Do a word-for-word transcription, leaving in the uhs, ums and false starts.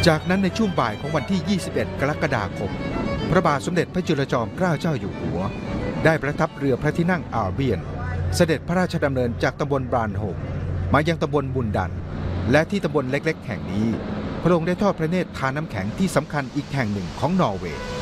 จากนั้นในช่วงบ่ายของวันที่ ยี่สิบเอ็ด กรกฎาคมพระบาทสมเด็จพระจุลจอมเกล้าเจ้าอยู่หัวได้ประทับเรือพระที่นั่งอาร์เบียนเสด็จพระราชดำเนินจากตำบลบรานโฮมมายังตำบลบุญดันและที่ตำบลเล็กๆแห่งนี้พระองค์ได้ทอดพระเนตรทานน้ำแข็งที่สำคัญอีกแห่งหนึ่งของนอร์เวย์